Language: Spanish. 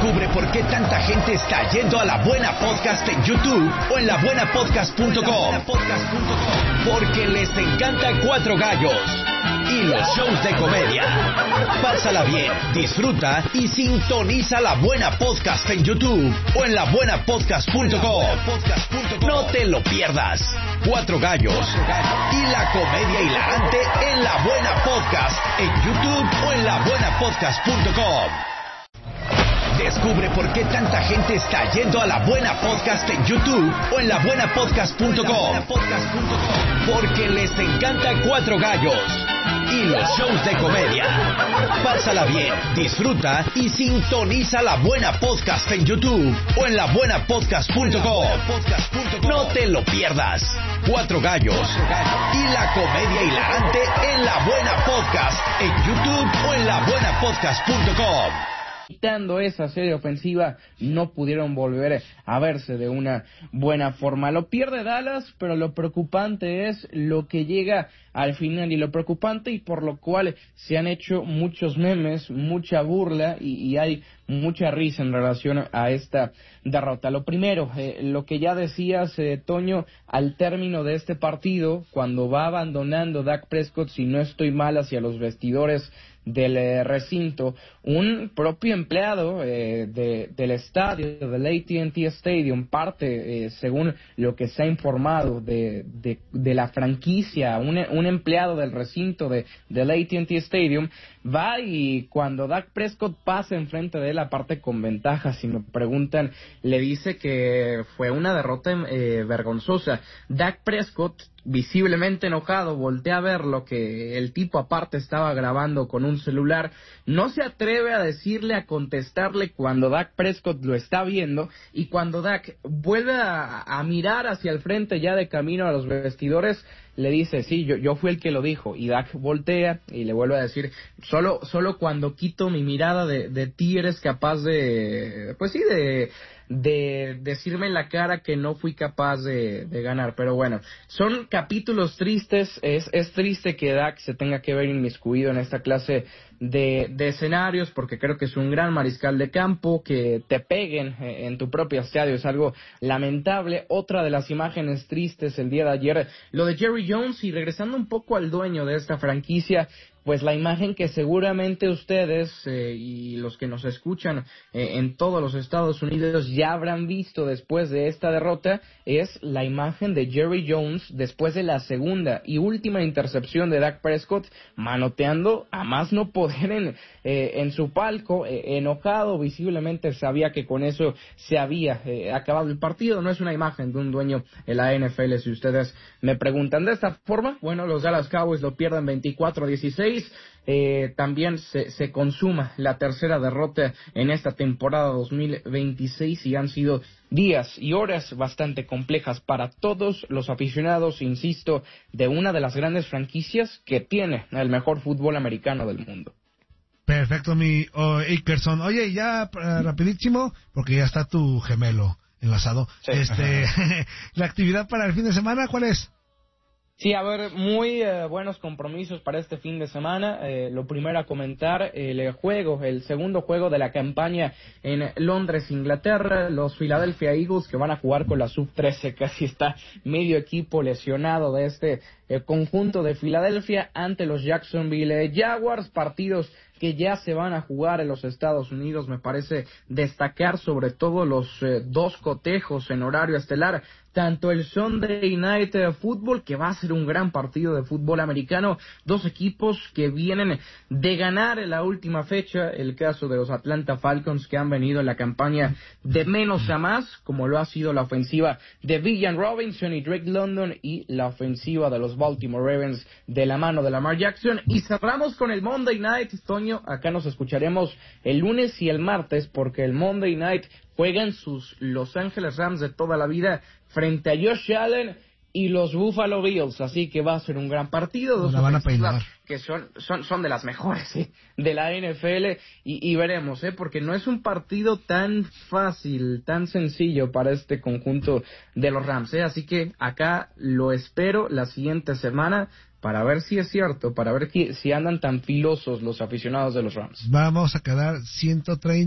Descubre por qué tanta gente está yendo a La Buena Podcast en YouTube o en labuenapodcast.com. Porque les encanta Cuatro Gallos y los shows de comedia. Pásala bien, disfruta y sintoniza La Buena Podcast en YouTube o en labuenapodcast.com. No te lo pierdas. Cuatro Gallos y la comedia hilarante en La Buena Podcast en YouTube o en labuenapodcast.com. Descubre por qué tanta gente está yendo a La Buena Podcast en YouTube o en labuenapodcast.com. Porque les encanta Cuatro Gallos y los shows de comedia. Pásala bien, disfruta y sintoniza La Buena Podcast en YouTube o en labuenapodcast.com. No te lo pierdas. Cuatro Gallos y la comedia hilarante en La Buena Podcast en YouTube o en labuenapodcast.com. Quitando esa serie ofensiva, no pudieron volver a verse de una buena forma. Lo pierde Dallas, pero lo preocupante es lo que llega al final, y lo preocupante y por lo cual se han hecho muchos memes, mucha burla y hay mucha risa en relación a esta derrota. Lo primero, lo que ya decías, Toño, al término de este partido, cuando va abandonando Dak Prescott, si no estoy mal, hacia los vestidores del recinto, un propio empleado del estadio, del AT&T Stadium, parte, según lo que se ha informado de la franquicia, un empleado del recinto del AT&T Stadium, va y cuando Dak Prescott pasa enfrente de él, aparte con ventaja, si me preguntan, le dice que fue una derrota vergonzosa. Dak Prescott, visiblemente enojado, voltea a ver lo que el tipo aparte estaba grabando con un celular, no se atreve a decirle, a contestarle cuando Dak Prescott lo está viendo, y cuando Dak vuelve a mirar hacia el frente ya de camino a los vestidores, le dice, sí, yo fui el que lo dijo, y Dak voltea y le vuelve a decir, solo cuando quito mi mirada de ti eres capaz de, pues sí, de decirme en la cara que no fui capaz de ganar. Pero bueno, son capítulos tristes. Es triste que Dak se tenga que ver inmiscuido en esta clase de escenarios, porque creo que es un gran mariscal de campo. Que te peguen en tu propio estadio es algo lamentable. Otra de las imágenes tristes el día de ayer, lo de Jerry Jones, y regresando un poco al dueño de esta franquicia, pues la imagen que seguramente ustedes y los que nos escuchan en todos los Estados Unidos ya habrán visto después de esta derrota, es la imagen de Jerry Jones después de la segunda y última intercepción de Dak Prescott, manoteando a más no poder en su palco, enojado, visiblemente sabía que con eso se había acabado el partido. No es una imagen de un dueño en la NFL, si ustedes me preguntan. De esta forma, bueno, los Dallas Cowboys lo pierden 24-16. También se consuma la tercera derrota en esta temporada 2026 y han sido días y horas bastante complejas para todos los aficionados, insisto, de una de las grandes franquicias que tiene el mejor fútbol americano del mundo. Perfecto, mi Akerson. Oye, ya rapidísimo, porque ya está tu gemelo enlazado. Sí. La actividad para el fin de semana, ¿cuál es? Sí, a ver, muy buenos compromisos para este fin de semana. Lo primero a comentar, el segundo juego de la campaña en Londres, Inglaterra. Los Philadelphia Eagles, que van a jugar con la sub-13, casi está medio equipo lesionado de este conjunto de Filadelfia, ante los Jacksonville Jaguars. Partidos que ya se van a jugar en los Estados Unidos. Me parece destacar sobre todo los dos cotejos en horario estelar, tanto el Sunday Night Football, que va a ser un gran partido de fútbol americano, dos equipos que vienen de ganar en la última fecha, el caso de los Atlanta Falcons, que han venido en la campaña de menos a más, como lo ha sido la ofensiva de Villan Robinson y Drake London, y la ofensiva de los Baltimore Ravens de la mano de Lamar Jackson. Y cerramos con el Monday Night, Toño. Acá nos escucharemos el lunes y el martes, porque el Monday Night juegan sus Los Ángeles Rams de toda la vida frente a Josh Allen y los Buffalo Bills, así que va a ser un gran partido. Dos ofensivas que son de las mejores de la NFL, y veremos, porque no es un partido tan fácil, tan sencillo para este conjunto de los Rams, así que acá lo espero la siguiente semana para ver si es cierto, para ver si andan tan filosos los aficionados de los Rams. Vamos a quedar 130